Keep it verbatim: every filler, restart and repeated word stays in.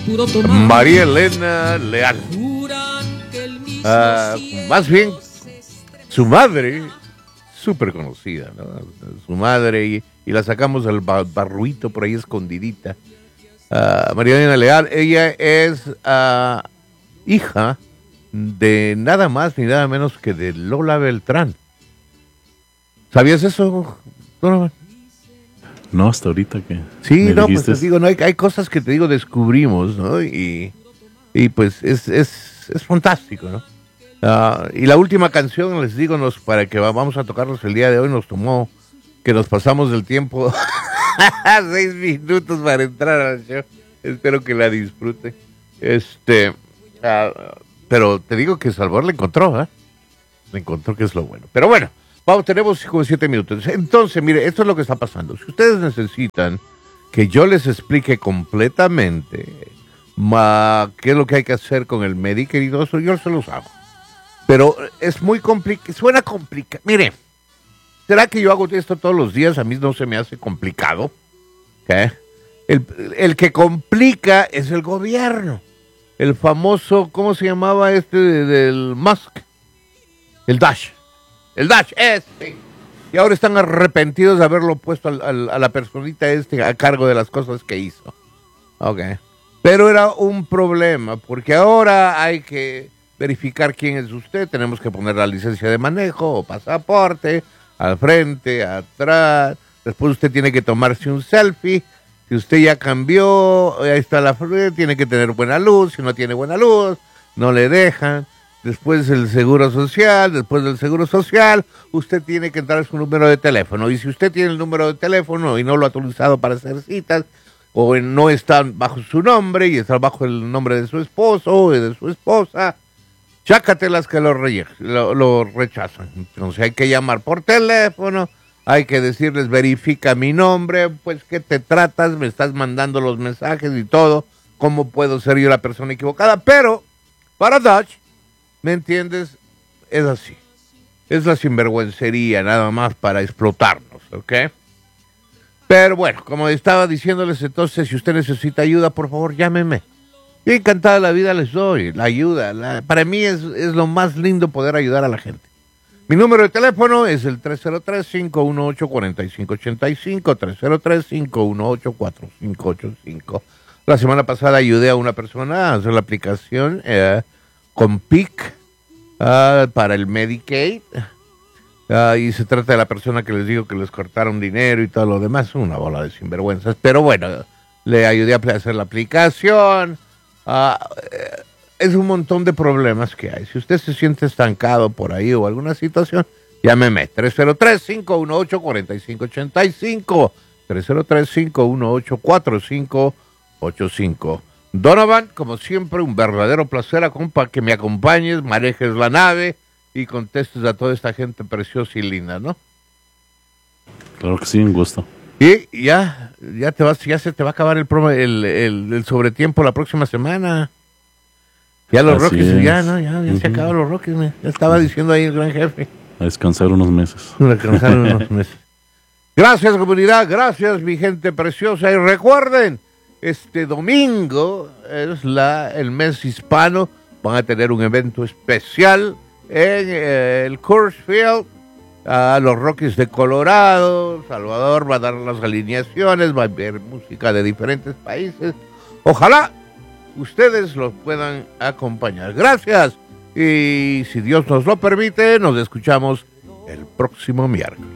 María Elena Leal. Uh, más bien, su madre, súper conocida, ¿no? Su madre, y, y la sacamos al barruito por ahí escondidita. Uh, María Elena Leal, ella es uh, hija de nada más ni nada menos que de Lola Beltrán. ¿Sabías eso, Donovan? No, hasta ahorita que sí, me no, dijiste. pues te digo, no hay, hay cosas que te digo descubrimos, ¿no? Y, y pues es, es, es fantástico, ¿no? Uh, y la última canción, les digo, nos, para que vamos a tocarlos el día de hoy, nos tomó que nos pasamos del tiempo seis minutos para entrar al show. Espero que la disfruten. Este, uh, pero te digo que Salvador le encontró, ¿eh? Le encontró, que es lo bueno. Pero bueno, vamos, tenemos como siete minutos. Entonces, mire, esto es lo que está pasando. Si ustedes necesitan que yo les explique completamente ma, qué es lo que hay que hacer con el Medicare y todo eso, yo se los hago. Pero es muy complicado, suena complicado. Mire, ¿será que yo hago esto todos los días? A mí no se me hace complicado. ¿Qué? El, el que complica es el gobierno. El famoso, ¿cómo se llamaba este de, del Musk? El Dash. El Dash, este. Y ahora están arrepentidos de haberlo puesto al, al, a la personita este a cargo de las cosas que hizo. Ok. Pero era un problema, porque ahora hay que verificar quién es usted. Tenemos que poner la licencia de manejo o pasaporte al frente, atrás. Después usted tiene que tomarse un selfie. Si usted ya cambió, ahí está la frente, tiene que tener buena luz. Si no tiene buena luz, no le dejan. Después el seguro social, después del seguro social, usted tiene que entrar su número de teléfono. Y si usted tiene el número de teléfono y no lo ha utilizado para hacer citas, o no está bajo su nombre y está bajo el nombre de su esposo o de su esposa, chácatelas que lo, re lo, lo rechazan. Entonces hay que llamar por teléfono, hay que decirles, verifica mi nombre, pues ¿qué te tratas? Me estás mandando los mensajes y todo, ¿cómo puedo ser yo la persona equivocada? Pero para Dodge, ¿me entiendes? Es así. Es la sinvergüencería nada más para explotarnos, ¿ok? Pero bueno, como estaba diciéndoles, entonces, si usted necesita ayuda, por favor, llámeme. Yo encantada la vida les doy, la ayuda. La, para mí es, es lo más lindo poder ayudar a la gente. Mi número de teléfono es el tres cero tres, cinco uno ocho, cuatro cinco ocho cinco, tres cero tres, cinco uno ocho, cuatro cinco ocho cinco. La semana pasada ayudé a una persona a hacer la aplicación eh, con P I C uh, para el Medicaid. Uh, y se trata de la persona que les digo que les cortaron dinero y todo lo demás, una bola de sinvergüenzas. Pero bueno, le ayudé a hacer la aplicación. Uh, es un montón de problemas que hay. Si usted se siente estancado por ahí o alguna situación, llámeme. tres cero tres, cinco uno ocho, cuatro cinco ocho cinco. tres cero tres, cinco uno ocho, cuatro cinco ocho cinco. Donovan, como siempre, un verdadero placer compa, que me acompañes, manejes la nave y contestes a toda esta gente preciosa y linda, ¿no? Claro que sí, un gusto. Y ya, ya te vas, ya se te va a acabar el, promo, el, el, el sobretiempo la próxima semana. Ya los Así Rockies, es. ya, ¿no? Ya, ya uh-huh. se acaban los Rockies, me. Ya estaba diciendo ahí el gran jefe. A descansar unos meses. A descansar unos meses. Gracias, comunidad, gracias, mi gente preciosa. Y recuerden, este domingo es la el mes hispano. Van a tener un evento especial en eh, el Coors Field, a los Rockies de Colorado. Salvador va a dar las alineaciones, va a haber música de diferentes países. Ojalá ustedes los puedan acompañar. Gracias, y si Dios nos lo permite, nos escuchamos el próximo miércoles.